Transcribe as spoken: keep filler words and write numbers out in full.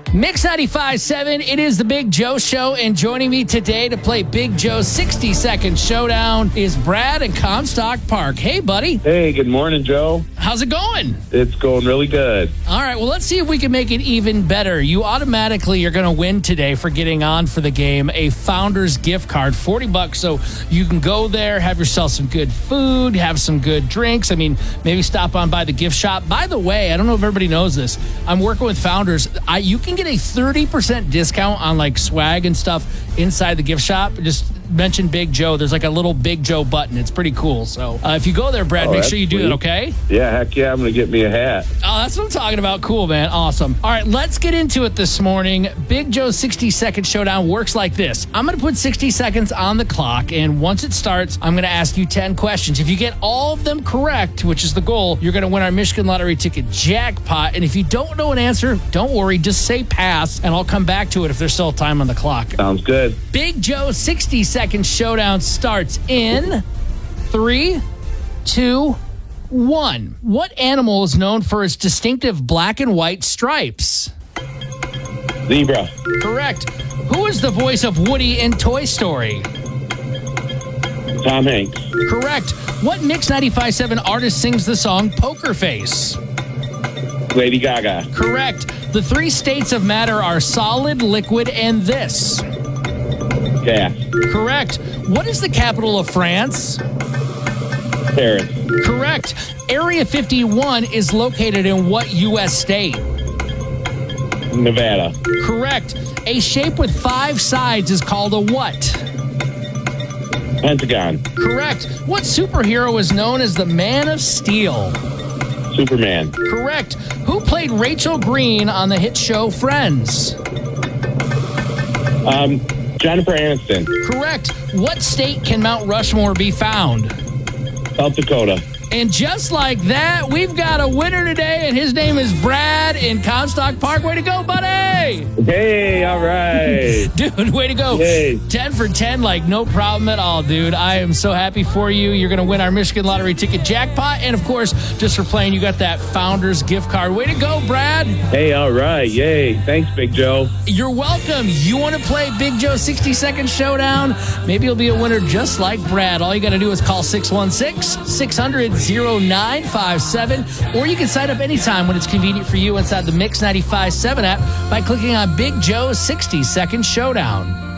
Mix ninety-five point seven, it is the Big Joe Show, and joining me today to play Big Joe's sixty-second showdown is Brad in Comstock Park. Hey, buddy. Hey, good morning, Joe. How's it going? It's going really good. All right, well, let's see if we can make it even better. You automatically are going to win today for getting on for the game a Founders gift card, forty bucks, so you can go there, have yourself some good food, have some good drinks. I mean, maybe stop on by the gift shop. By the way, I don't know if everybody knows this. I'm working with Founders. I, you can get a thirty percent discount on like swag and stuff inside the gift shop. Just mention Big Joe. There's like a little Big Joe button. It's pretty cool. So uh, if you go there, Brad, oh, make sure you do sweet. that, okay? Yeah, heck yeah. I'm going to get me a hat. Oh, that's what I'm talking about. Cool, man. Awesome. All right, let's get into it this morning. Big Joe's sixty-second showdown works like this. I'm going to put sixty seconds on the clock, and once it starts, I'm going to ask you ten questions. If you get all of them correct, which is the goal, you're going to win our Michigan Lottery ticket jackpot. And if you don't know an answer, don't worry. Just say pass, and I'll come back to it if there's still time on the clock. Sounds good. Big Joe's sixty-second showdown starts in three, two, one. What animal is known for its distinctive black and white stripes? Zebra. Correct. Who is the voice of Woody in Toy Story? Tom Hanks. Correct. What Mix ninety-five point seven artist sings the song Poker Face? Lady Gaga. Correct. The three states of matter are solid, liquid, and this. Gas. Correct. What is the capital of France? Paris. Correct. Area fifty-one is located in what U S state? Nevada. Correct. A shape with five sides is called a what? Pentagon. Correct. What superhero is known as the Man of Steel? Superman. Correct. Who played Rachel Green on the hit show Friends? Um, Jennifer Aniston. Correct. What state can Mount Rushmore be found? South Dakota. And just like that, we've got a winner today, and his name is Brad in Comstock Park. Way to go, buddy! Hey, all right. Dude, way to go. Yay. ten for ten, like no problem at all, dude. I am so happy for you. You're going to win our Michigan Lottery ticket jackpot. And, of course, just for playing, you got that Founders gift card. Way to go, Brad. Hey, all right. Yay. Thanks, Big Joe. You're welcome. You want to play Big Joe's sixty-second showdown? Maybe you'll be a winner just like Brad. All you got to do is call six one six, six hundred, oh nine five seven, or you can sign up anytime when it's convenient for you inside the Mix ninety-five point seven app by clicking on Big Joe's sixty-second showdown.